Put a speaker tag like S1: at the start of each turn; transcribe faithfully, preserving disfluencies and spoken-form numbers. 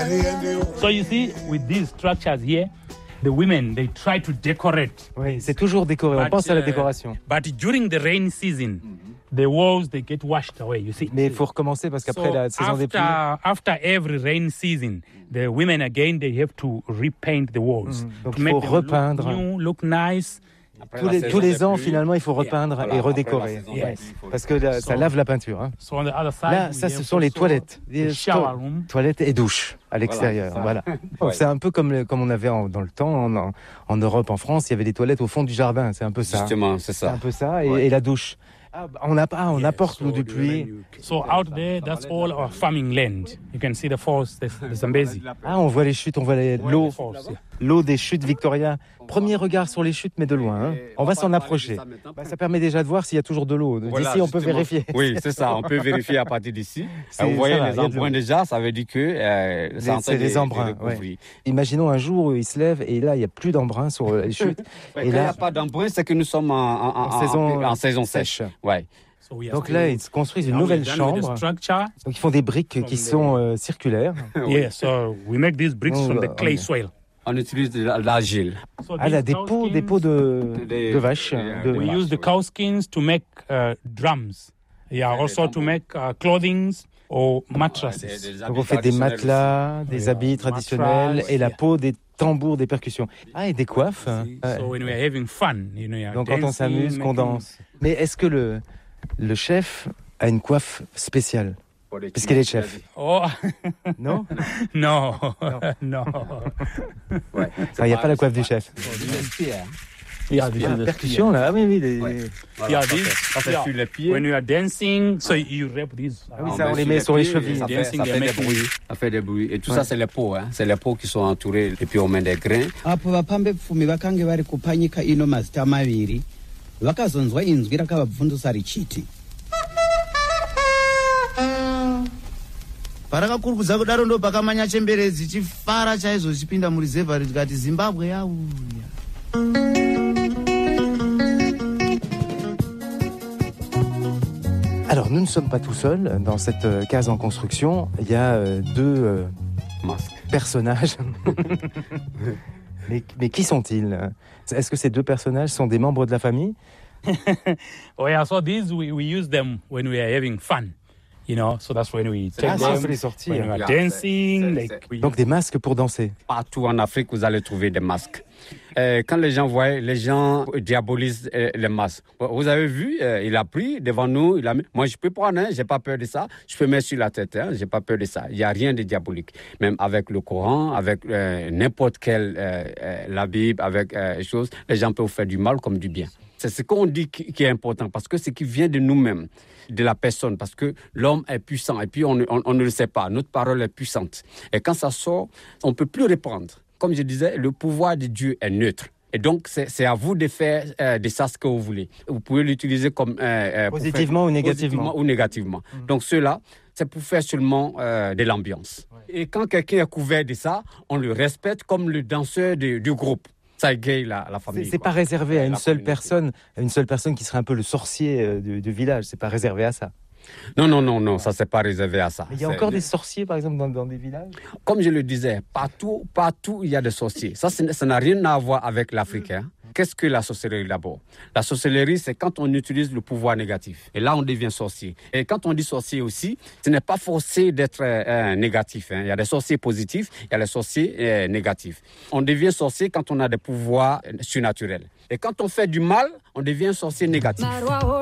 S1: So you see, with these structures here, the women, they try to decorate.
S2: Oui, c'est toujours décoré. On
S1: But,
S2: pense à la
S1: uh,
S2: décoration.
S1: But during the rain season, the walls, they get washed away, you see.
S2: Mais il faut recommencer parce qu'après
S1: So
S2: la saison des
S1: after,
S2: pluies.
S1: after every rain season, the women again, they have to repaint the walls.
S2: Donc
S1: to
S2: il
S1: make
S2: faut
S1: them
S2: repeindre.
S1: Look new, look nice.
S2: Tous les, tous les ans, finalement, il faut repeindre
S3: Voilà,
S2: et
S3: après la
S2: redécorer.
S3: saison,
S1: Yes.
S3: il faut-
S2: Parce que là, ça
S1: So-
S2: lave la peinture. Hein.
S1: So on the other side,
S2: Là,
S1: we
S2: ça,
S1: have
S2: ce sont les
S1: also
S2: toilettes.
S1: the
S2: Des
S1: shower
S2: sto-
S1: room.
S2: Toilettes et douches à l'extérieur.
S3: Voilà,
S2: Voilà.
S3: c'est ça.
S2: Donc,
S3: Ouais.
S2: c'est un peu comme, le- comme on avait en- dans le temps, en, en- en Europe, en France, il y avait des toilettes au fond du jardin. C'est un peu ça.
S3: Justement, c'est
S2: C'est un
S3: ça.
S2: peu ça. Et,
S3: Ouais.
S2: et la douche. Ah, bah, on, a, ah, on
S1: Yeah,
S2: apporte
S1: so
S2: l'eau de
S1: the
S2: pluie.
S1: rain- So out there, that's all our farming land. You can see the falls, the, the Zambezi.
S2: Ah, on voit les chutes, on voit les- l'eau,
S1: The falls, yeah.
S2: l'eau des chutes Victoria. Premier regard sur les chutes, mais de loin. Hein. On va s'en approcher. Bah, ça permet déjà de voir s'il y a toujours de l'eau. D'ici,
S3: Voilà,
S2: on peut
S3: justement.
S2: vérifier.
S3: Oui, c'est ça. On peut vérifier à partir d'ici.
S2: C'est-
S3: Euh, Vous voyez
S2: ça va,
S3: les
S2: il y a de
S3: embruns
S2: l'eau.
S3: déjà, ça veut dire que euh,
S2: Les-
S3: c'est en train
S2: c'est
S3: de-
S2: les
S3: de
S2: embruns,
S3: recouvrir.
S2: Imaginons un jour où il se lève et là, il n'y a plus d'embrun sur les chutes.
S3: Ouais,
S2: et
S3: quand il n'y a
S2: là,
S3: pas d'embrun, c'est que nous sommes en, en- en-
S2: En saison,
S3: en saison sèche.
S2: sèche.
S3: Ouais.
S1: So we are
S2: donc
S1: still-
S2: là, ils se construisent une
S1: now
S2: nouvelle
S1: we're done with the
S2: chambre.
S1: structure.
S2: Donc ils font des briques qui sont euh, circulaires.
S1: Yeah, so we make these bricks
S2: Oh,
S1: from the
S2: uh,
S1: clay
S2: okay.
S1: soil.
S3: On utilise de la- l'argile.
S1: So
S2: Ah là,
S1: these
S2: des
S1: cow
S2: pots, des
S1: skins,
S2: pots de,
S3: Des-
S2: de vaches.
S3: des-
S2: de-
S1: We
S3: Voilà.
S1: use the cow skins to make uh, drums. Yeah, also to make uh, clothing or mattresses.
S2: Donc on fait des matelas, des
S1: Oui,
S2: habits
S1: euh,
S2: traditionnels
S1: matras,
S2: et la
S1: yeah.
S2: peau, des tambours, des percussions. Ah, et des coiffes. Ouais.
S1: So when we are having fun, you know, you are
S2: Donc quand on
S1: dancing,
S2: s'amuse, qu'on
S1: making-
S2: danse. Mais est-ce que le, le chef a une coiffe spéciale? Puisqu'il est chef.
S1: Oh,
S2: Non?
S1: no, no.
S3: Ouais.
S2: Enfin, il n'y a pas la coiffe du chef.
S1: Yeah,
S2: Il y a la percussion là. Ah oui, oui. les-
S3: Ouais.
S1: Yeah,
S3: ça
S1: this-
S3: fait- ça fait
S1: yeah.
S3: sur les pieds.
S1: When you are dancing, so you wrap these.
S2: Ah oui,
S3: On
S2: ça, on
S3: met
S2: les
S3: sur
S2: met sur les
S3: pieds,
S2: chevilles.
S3: Ça fait,
S1: Dancing,
S3: ça fait
S1: they're
S3: des
S1: making-
S3: bruits. Ça fait des bruits. Et tout
S2: Ouais.
S3: ça, c'est les pots. Hein. C'est les pots qui sont entourés. Et puis on met des grains.
S4: apo vapambepfumi vakange vari kupanyika ino mazita maviri vakazonzwa inzwi rakavabvundusa richiti parakakurukudza kudaro ndo pakamanya chemberedzi chifara chaizvo chipinda murizevha rikati zimbabwe yauya.
S2: Alors, nous ne sommes pas tout seuls dans cette euh, case en construction. Il y a euh, deux euh,
S3: Masque.
S2: personnages. mais, mais qui sont-ils? Est-ce que ces deux personnages sont des membres de la famille?
S1: Oh yeah, so these we, we use them when we are having fun. You know, so that's when we take
S2: Ah, ça,
S1: them.
S2: faut les sortir.
S1: When we are
S3: Yeah,
S1: dancing,
S3: c'est-
S1: like
S3: c'est-
S1: we
S2: Donc des masques pour danser.
S3: Partout en Afrique, vous allez trouver des masques. Euh, quand les gens voient, les gens diabolisent euh, les masques. Vous avez vu, euh, il a pris devant nous, il a mis. Moi, je peux prendre, hein, j'ai pas peur de ça. Je peux mettre sur la tête, hein, j'ai pas peur de ça. Il y a rien de diabolique. Même avec le Coran, avec euh, n'importe quelle euh, euh, la Bible, avec euh, choses, les gens peuvent faire du mal comme du bien. C'est ce qu'on dit qui, qui est important parce que c'est qui vient de nous-mêmes, de la personne, parce que l'homme est puissant et puis on, on, on ne le sait pas. Notre parole est puissante. Et quand ça sort, on ne peut plus répondre. Comme je disais, le pouvoir de Dieu est neutre. Et donc, c'est, c'est à vous de faire euh, de ça ce que vous voulez. Vous pouvez l'utiliser comme... Euh, pour
S2: Positivement
S3: faire,
S2: ou négativement.
S3: Positivement ou négativement. Mmh. Donc, ceux-là, c'est pour faire seulement euh, de l'ambiance. Ouais. Et quand quelqu'un est couvert de ça, on le respecte comme le danseur de, du groupe. Ça égaye la, la famille.
S2: C'est, c'est
S3: quoi.
S2: pas réservé à une
S3: La
S2: seule
S3: communauté.
S2: personne, à une seule personne qui serait un peu le sorcier euh, du, du village. C'est pas réservé à ça.
S3: Non, non, non, non, ça c'est pas réservé à ça.
S2: Mais il y a
S3: C'est-
S2: encore des sorciers, par exemple, dans, dans des villages.
S3: Comme je le disais, partout, partout il y a des sorciers. Ça, c'est- ça n'a rien à voir avec l'Africain. Qu'est-ce que la sorcellerie d'abord? La sorcellerie, c'est quand on utilise le pouvoir négatif. Et là, on devient sorcier. Et quand on dit sorcier aussi, ce n'est pas forcé d'être euh, négatif. Hein. Il y a des sorciers positifs, il y a des sorciers euh, négatifs. On devient sorcier quand on a des pouvoirs surnaturels. Et quand on fait du mal, on devient sorcier négatif.